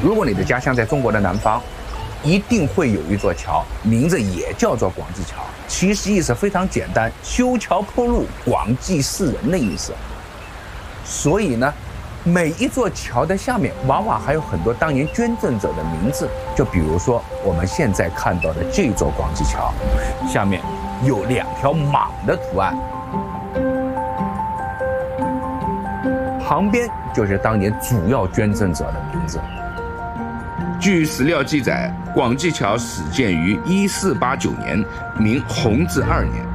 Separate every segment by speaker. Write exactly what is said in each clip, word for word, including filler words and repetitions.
Speaker 1: 如果你的家乡在中国的南方，一定会有一座桥，名字也叫做广济桥。其实意思非常简单，修桥铺路，广济世人的意思。所以呢，每一座桥的下面往往还有很多当年捐赠者的名字。就比如说我们现在看到的这座广济桥，下面有两条蟒的图案，旁边就是当年主要捐赠者的名字。
Speaker 2: 据史料记载，广济桥始建于一四八九年，明弘治二年。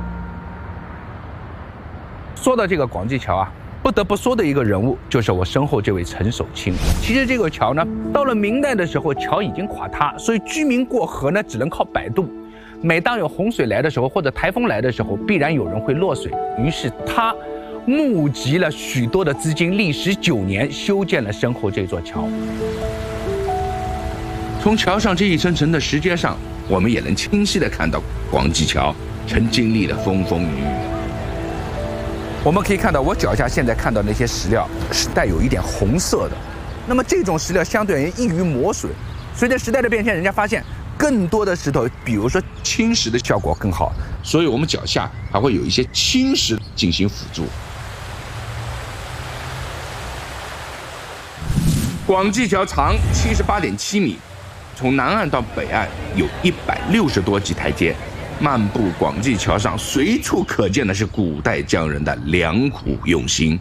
Speaker 1: 说到这个广济桥啊，不得不说的一个人物就是我身后这位陈守清。其实这个桥呢，到了明代的时候，桥已经垮塌，所以居民过河呢只能靠摆渡。每当有洪水来的时候，或者台风来的时候，必然有人会落水。于是他募集了许多的资金，历时九年修建了身后这座桥。
Speaker 2: 从桥上这一层层的石阶上，我们也能清晰地看到广济桥曾经历的风风雨雨。
Speaker 1: 我们可以看到，我脚下现在看到那些石料是带有一点红色的。那么这种石料相对而言易于磨损。随着时代的变迁，人家发现更多的石头，比如说
Speaker 2: 侵蚀的效果更好，所以我们脚下还会有一些侵蚀进行辅助。广济桥长七十八点七米。从南岸到北岸有一百六十多级台阶，漫步广济桥上，随处可见的是古代匠人的良苦用心。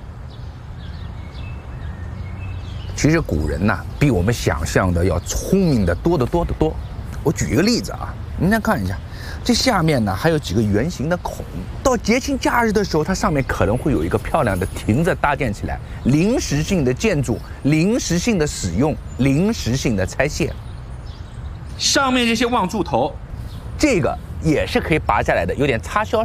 Speaker 1: 其实古人呐、啊，比我们想象的要聪明的多得多得多。我举一个例子啊，您再看一下，这下面呢还有几个圆形的孔。到节庆假日的时候，它上面可能会有一个漂亮的亭子搭建起来，临时性的建筑，临时性的使用，临时性的拆卸。
Speaker 2: 上面这些望柱头，
Speaker 1: 这个也是可以拔下来的，有点插销